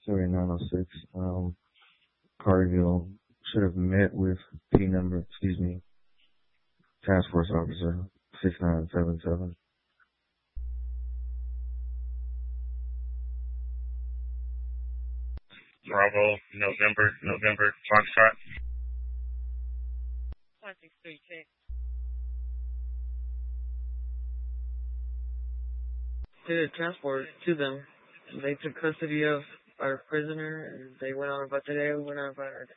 3906. Carterville should have met with Task Force Officer 6977. Bravo, November, Foxtrot. 163, check. They did transport to them. They took custody of our prisoner, and they went on about their day. We went on about our day.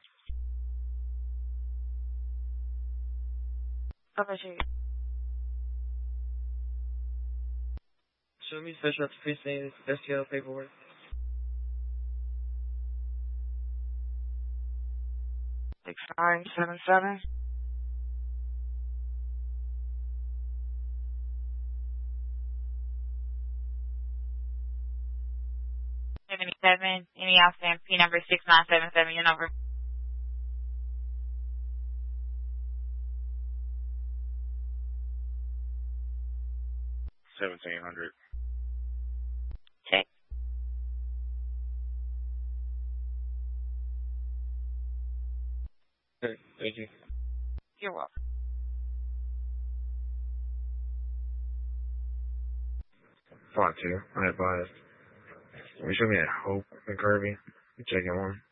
How about you? Show me special ops precinct, STL paperwork. Six 977. 77. Any outstanding P number 6977, your number. $1,700. Check. Okay, thank you. You're welcome. Fought 2. I advised. We show me at Hope and Kirby. Check in one.